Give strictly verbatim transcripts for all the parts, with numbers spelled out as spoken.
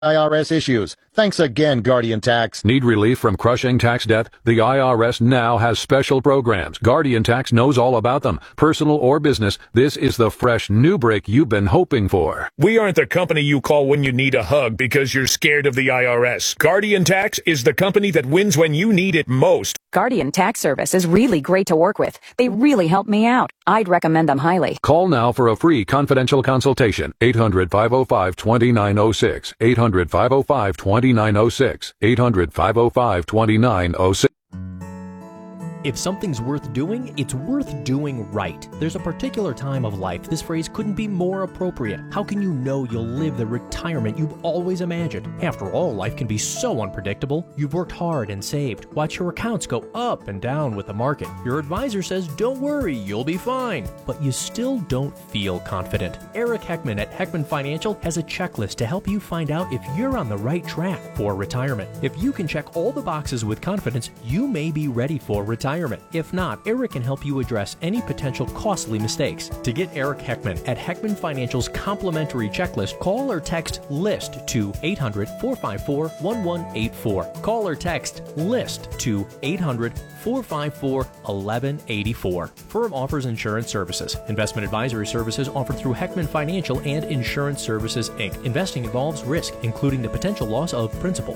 I R S issues. Thanks again, Guardian Tax. Need relief from crushing tax debt? The I R S now has special programs. Guardian Tax knows all about them. Personal or business, this is the fresh new break you've been hoping for. We aren't the company you call when you need a hug because you're scared of the I R S. Guardian Tax is the company that wins when you need it most. Guardian Tax Service is really great to work with. They really help me out. I'd recommend them highly. Call now for a free confidential consultation. eight hundred, five oh five, two nine oh six. eight hundred, five oh five, two nine oh six. eight hundred, five oh five, two nine oh six. If something's worth doing, it's worth doing right. There's a particular time of life this phrase couldn't be more appropriate. How can you know you'll live the retirement you've always imagined? After all, life can be so unpredictable. You've worked hard and saved. Watch your accounts go up and down with the market. Your advisor says, don't worry, you'll be fine. But you still don't feel confident. Eric Heckman at Heckman Financial has a checklist to help you find out if you're on the right track for retirement. If you can check all the boxes with confidence, you may be ready for retirement. If not, Eric can help you address any potential costly mistakes. To get Eric Heckman at Heckman Financial's complimentary checklist, call or text LIST to eight hundred, four five four, one one eight four. Call or text LIST to eight hundred, four five four, one one eight four. Firm offers insurance services. Investment advisory services offered through Heckman Financial and Insurance Services, Incorporated. Investing involves risk, including the potential loss of principal.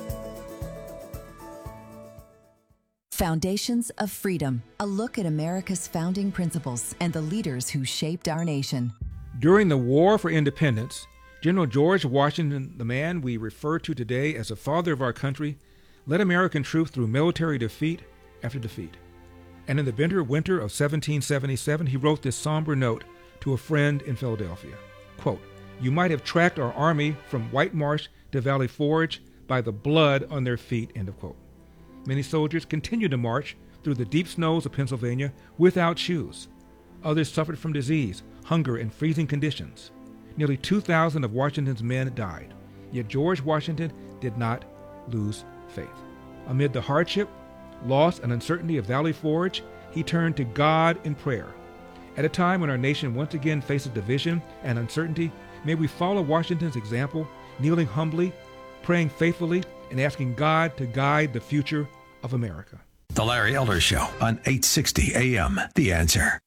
Foundations of Freedom, a look at America's founding principles and the leaders who shaped our nation. During the War for Independence, General George Washington, the man we refer to today as the father of our country, led American troops through military defeat after defeat. And in the bitter winter of seventeen seventy-seven, he wrote this somber note to a friend in Philadelphia. Quote, "You might have tracked our army from White Marsh to Valley Forge by the blood on their feet," end of quote. Many soldiers continued to march through the deep snows of Pennsylvania without shoes. Others suffered from disease, hunger, and freezing conditions. Nearly two thousand of Washington's men died. Yet George Washington did not lose faith. Amid the hardship, loss, and uncertainty of Valley Forge, he turned to God in prayer. At a time when our nation once again faces division and uncertainty, may we follow Washington's example, kneeling humbly, praying faithfully, and asking God to guide the future of America. The Larry Elder Show on eight sixty A M. The Answer.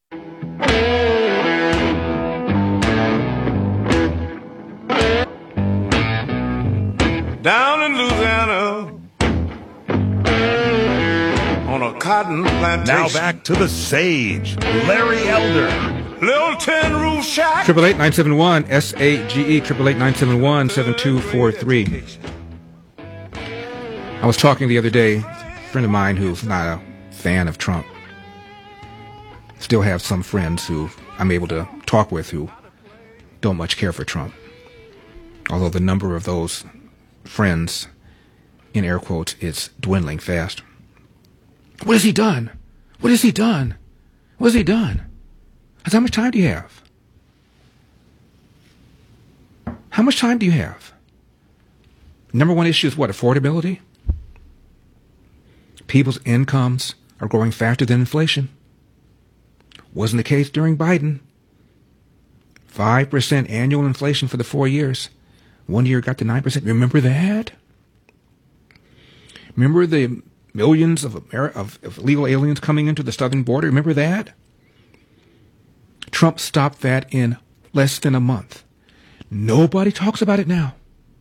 Down in Louisiana on a cotton plantation. Now back to the sage, Larry Elder. Little tin roof shack. Triple eight nine seven one S A G E. Triple eight nine seven one seven two four three. I was talking the other day, a friend of mine who's not a fan of Trump. Still have some friends who I'm able to talk with who don't much care for Trump. Although the number of those friends, in air quotes, is dwindling fast. What has he done? What has he done? What has he done? I said, how much time do you have? How much time do you have? Number one issue is what? Affordability? People's incomes are growing faster than inflation. Wasn't the case during Biden. five percent annual inflation for the four years. One year got to nine percent. Remember that? Remember the millions of, Ameri- of, of illegal aliens coming into the southern border? Remember that? Trump stopped that in less than a month. Nobody talks about it now.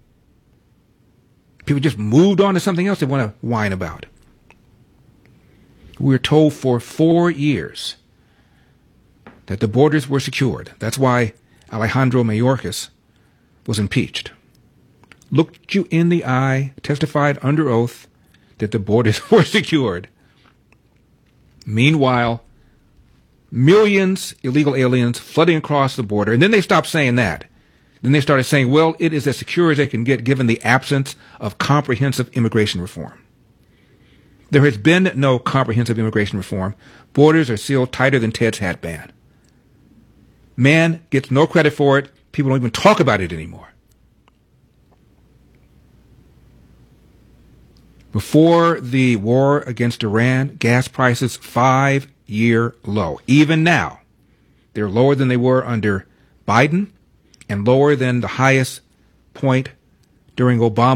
People just moved on to something else they want to whine about. We were told for four years that the borders were secured. That's why Alejandro Mayorkas was impeached. Looked you in the eye, testified under oath that the borders were secured. Meanwhile, millions illegal aliens flooding across the border, and then they stopped saying that. Then they started saying, well, it is as secure as they can get given the absence of comprehensive immigration reform. There has been no comprehensive immigration reform. Borders are sealed tighter than Ted's hat band. Man gets no credit for it. People don't even talk about it anymore. Before the war against Iran, gas prices five-year low. Even now, they're lower than they were under Biden and lower than the highest point during Obama